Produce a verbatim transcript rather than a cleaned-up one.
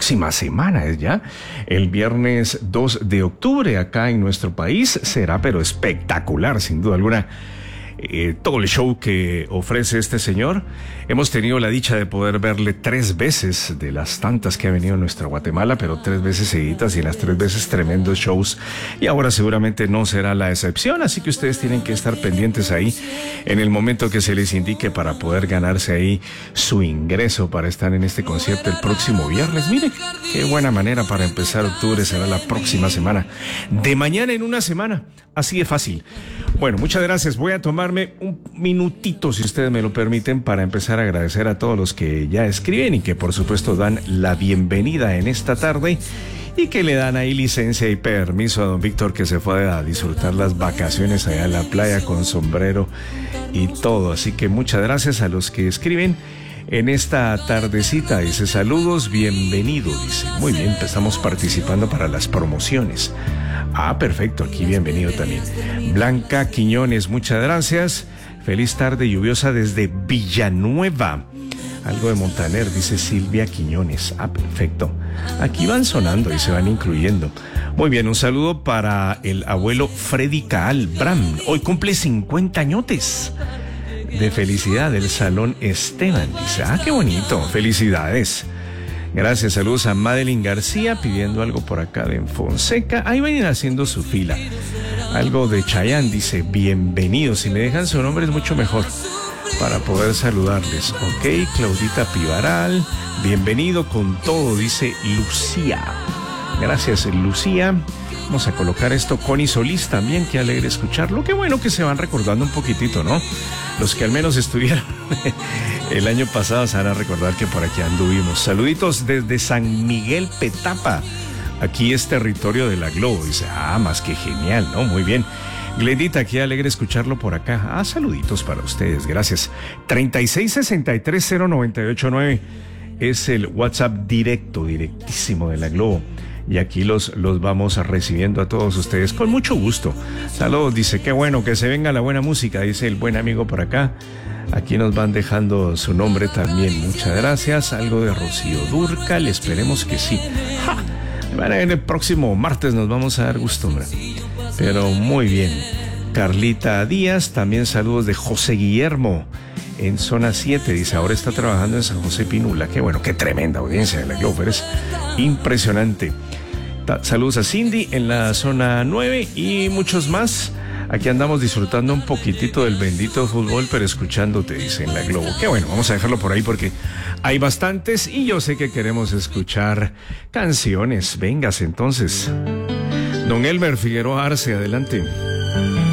próxima semana, es ya el viernes dos de octubre acá en nuestro país. Será pero espectacular, sin duda alguna. Eh, todo el show que ofrece este señor. Hemos tenido la dicha de poder verle tres veces de las tantas que ha venido a nuestra Guatemala, pero tres veces seguidas y las tres veces tremendos shows. Y ahora seguramente no será la excepción, así que ustedes tienen que estar pendientes ahí en el momento que se les indique para poder ganarse ahí su ingreso para estar en este concierto el próximo viernes. Mire, qué buena manera para empezar octubre, será la próxima semana. De mañana en una semana, así de fácil. Bueno, muchas gracias. Voy a tomarme un minutito, si ustedes me lo permiten, para empezar a agradecer a todos los que ya escriben y que por supuesto dan la bienvenida en esta tarde y que le dan ahí licencia y permiso a don Víctor, que se fue a disfrutar las vacaciones allá en la playa con sombrero y todo. Así que muchas gracias a los que escriben en esta tardecita. Dice saludos, bienvenido, dice. Muy bien, empezamos participando para las promociones. Ah, perfecto, aquí bienvenido también. Blanca Quiñones, muchas gracias. Feliz tarde lluviosa desde Villanueva. Algo de Montaner, dice Silvia Quiñones. Ah, perfecto. Aquí van sonando y se van incluyendo. Muy bien, un saludo para el abuelo Freddy Caal Bram. Hoy cumple cincuenta añotes de felicidad del Salón Esteban. Dice, ah, qué bonito, felicidades. Gracias, saludos a Madeline García pidiendo algo por acá de Fonseca. Ahí vienen haciendo su fila. Algo de Chayanne, dice, bienvenidos. Si me dejan su nombre es mucho mejor para poder saludarles. Ok, Claudita Pivaral, bienvenido con todo, dice Lucía. Gracias, Lucía. Vamos a colocar esto. Connie Solís también, qué alegre escucharlo. Qué bueno que se van recordando un poquitito, ¿no? Los que al menos estuvieron el año pasado se van a recordar que por aquí anduvimos. Saluditos desde San Miguel Petapa. Aquí es territorio de la Globo. Dice, ah, más que genial, ¿no? Muy bien. Glendita, qué alegre escucharlo por acá. Ah, saluditos para ustedes, gracias. treinta y seis sesenta y tres cero noventa y ocho nueve es el WhatsApp directo, directísimo de la Globo. Y aquí los, los vamos recibiendo a todos ustedes con mucho gusto. Saludos, dice, qué bueno que se venga la buena música, dice el buen amigo por acá. Aquí nos van dejando su nombre también, muchas gracias. Algo de Rocío Dúrcal, esperemos que sí. ¡Ja! Bueno, en el próximo martes nos vamos a dar gusto, hombre. Pero muy bien. Carlita Díaz, también saludos de José Guillermo en zona siete, dice, ahora está trabajando en San José Pinula. Qué bueno, qué tremenda audiencia de la Globo, es impresionante. Saludos a Cindy en la zona nueve y muchos más. Aquí andamos disfrutando un poquitito del bendito fútbol, pero escuchándote, dice en la Globo. Qué bueno, vamos a dejarlo por ahí porque hay bastantes y yo sé que queremos escuchar canciones. Vengas entonces. Don Elmer Figueroa Arce, adelante.